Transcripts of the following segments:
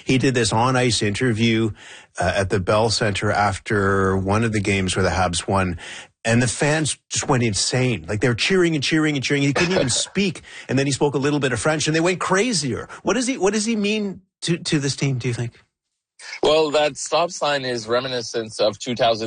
He did this on-ice interview at the Bell Center after one of the games where the Habs won. And the fans just went insane. Like, they were cheering and cheering and cheering. He couldn't even speak. And then he spoke a little bit of French, and they went crazier. What does he mean to this team, do you think? Well, that stop sign is reminiscent of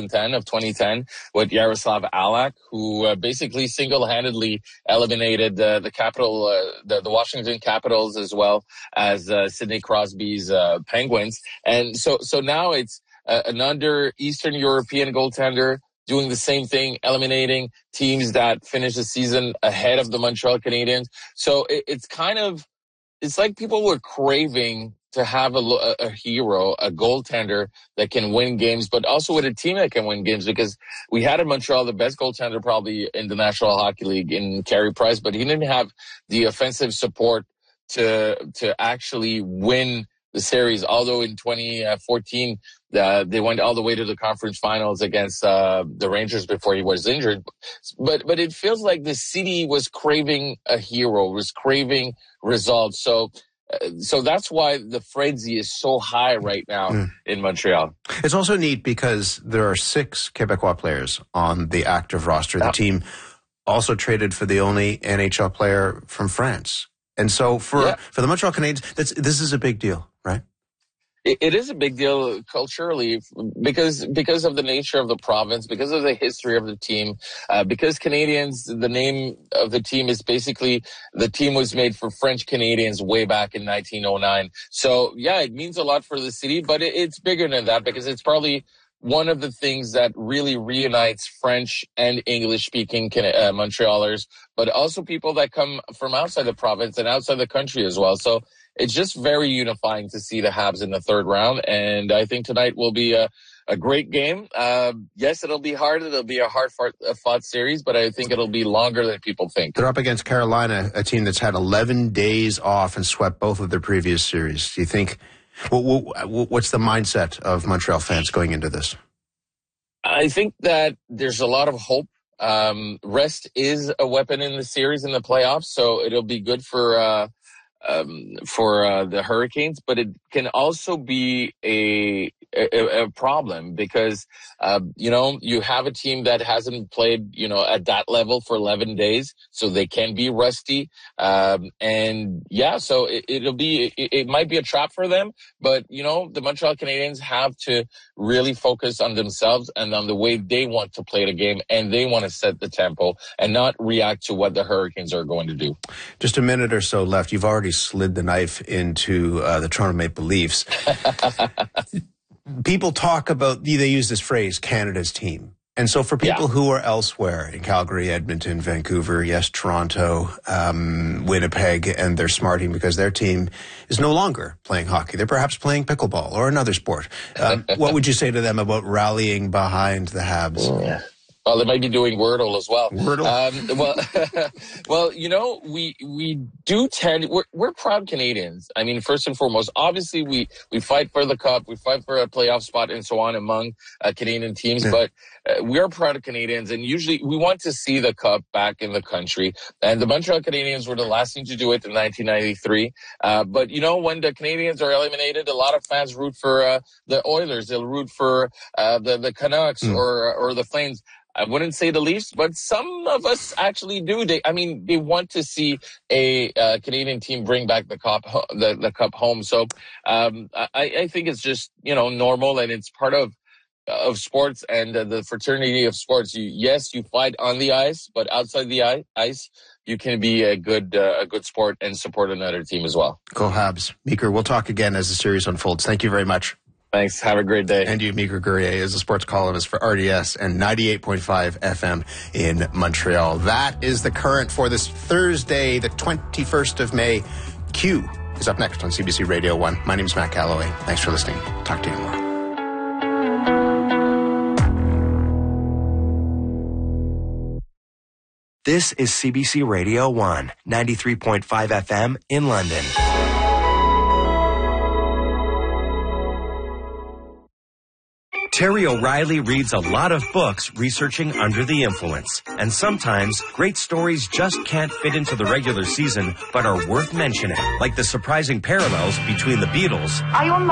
2010, with Yaroslav Alak, who basically single-handedly eliminated the Washington Capitals, as well as Sidney Crosby's Penguins. And so now it's another Eastern European goaltender doing the same thing, eliminating teams that finish the season ahead of the Montreal Canadiens. So it's like people were craving to have a hero, a goaltender that can win games, but also with a team that can win games, because we had in Montreal the best goaltender probably in the National Hockey League in Carey Price, but he didn't have the offensive support to actually win the series. Although in 2014, they went all the way to the conference finals against the Rangers before he was injured. But it feels like the city was craving a hero, was craving results. So that's why the frenzy is so high right now in Montreal. It's also neat because there are 6 Quebecois players on the active roster. The team also traded for the only NHL player from France. And so for the Montreal Canadiens, this is a big deal, right? It is a big deal culturally because of the nature of the province, because of the history of the team, because Canadians, the name of the team is basically, the team was made for French Canadians way back in 1909. So yeah, it means a lot for the city, but it's bigger than that, because it's probably one of the things that really reunites French and English-speaking Montrealers, but also people that come from outside the province and outside the country as well. So it's just very unifying to see the Habs in the third round, and I think tonight will be a great game. Yes, it'll be hard. It'll be a hard-fought series, but I think it'll be longer than people think. They're up against Carolina, a team that's had 11 days off and swept both of their previous series. Do you think... what's the mindset of Montreal fans going into this? I think that there's a lot of hope. Rest is a weapon in the series, in the playoffs, so it'll be good for the Hurricanes, but it can also be a problem because, you have a team that hasn't played, at that level for 11 days, so they can be rusty. So it might be a trap for them, but, the Montreal Canadiens have to really focus on themselves and on the way they want to play the game, and they want to set the tempo and not react to what the Hurricanes are going to do. Just a minute or so left. You've already slid the knife into the Toronto Maple Leafs. People talk about, they use this phrase, Canada's team. And so for people who are elsewhere in Calgary, Edmonton, Vancouver, yes, Toronto, Winnipeg, and they're smarting because their team is no longer playing hockey. They're perhaps playing pickleball or another sport. What would you say to them about rallying behind the Habs? Well, they might be doing Wordle as well. Wordle? We do tend, we're proud Canadians. I mean, first and foremost, obviously we fight for the cup, we fight for a playoff spot and so on among Canadian teams, but we are proud of Canadians, and usually we want to see the cup back in the country. And the Montreal Canadiens were the last team to do it in 1993. But when the Canadians are eliminated, a lot of fans root for the Oilers. They'll root for the Canucks or the Flames. I wouldn't say the Leafs, but some of us actually do. They want to see a Canadian team bring back the cup home. So I think it's just normal, and it's part of sports and the fraternity of sports. You fight on the ice, but outside the ice, you can be a good sport and support another team as well. Go Habs. Meeker, we'll talk again as the series unfolds. Thank you very much. Thanks. Have a great day. And you, Meeker Guerrier, is a sports columnist for RDS and 98.5 FM in Montreal. That is the current for this Thursday, the 21st of May. Q is up next on CBC Radio 1. My name is Matt Calloway. Thanks for listening. Talk to you tomorrow. This is CBC Radio 1, 93.5 FM in London. Terry O'Reilly reads a lot of books researching under the influence. And sometimes great stories just can't fit into the regular season, but are worth mentioning. Like the surprising parallels between the Beatles